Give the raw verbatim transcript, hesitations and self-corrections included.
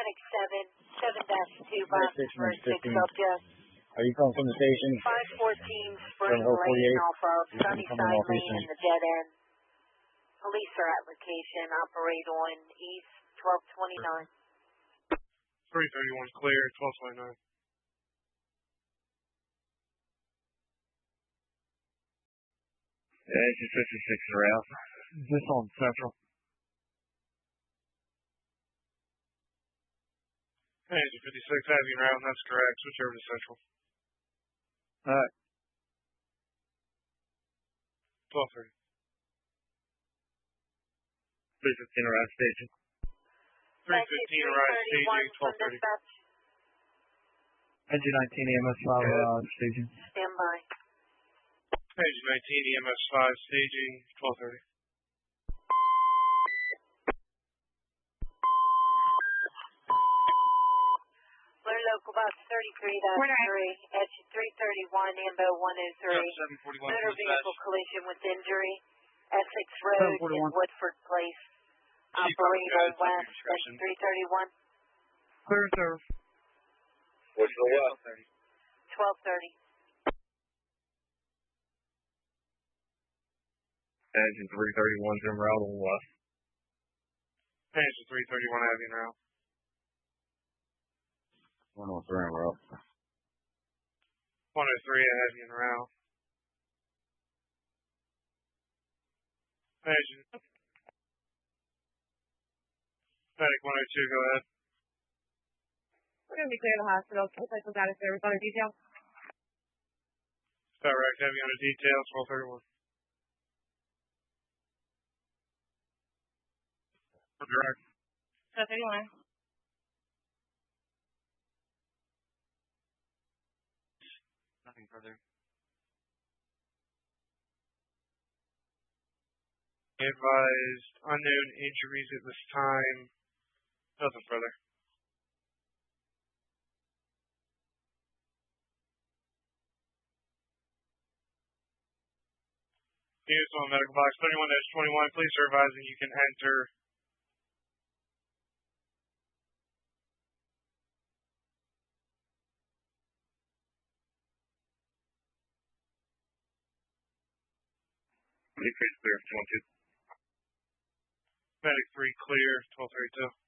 Medic seven, seven dash two, box for six fifteen. subjects. Are you calling from the station? five fourteen Spring Seven oh Lane forty-eight. off of You're Sunnyside coming off Lane Eastern. in the dead end. Police are at location, operate on East twelve twenty-nine. three thirty-one clear, twelve twenty-nine. Yeah, engine fifty-six around. Just on Central. Engine fifty-six, having round, that's correct. Switch over to Central. Alright. twelve thirty. three fifteen around station. three fifteen around staging, twelve thirty. Engine nineteen E M S five around staging. Stand by. Engine nineteen E M S five staging, twelve thirty. Clear local box thirty-three dash three, edge three thirty-one, Ambo one oh three. seven forty-one Motor vehicle collision with injury. Essex Road seven in forty-one. Woodford Place. Chief Operate on Officer, West, discretion. edge three thirty-one, Clear service. What's the what? twelve thirty. Engine three thirty-one trim route on west. Engine three thirty-one, having round. one oh three en route. one oh three, having round. Engine. Medic one oh two, go ahead. We're going to be clear to the hospital. Special data service on a detail. Direct, heavy on a detail, twelve thirty-one. Direct. twelve thirty-one. Nothing further. Advised unknown injuries at this time. Nothing further. Units on medical box thirty-one dash twenty-one, please are advising you can enter Decrease clear, two one two. Medic three clear, twelve thirty-two.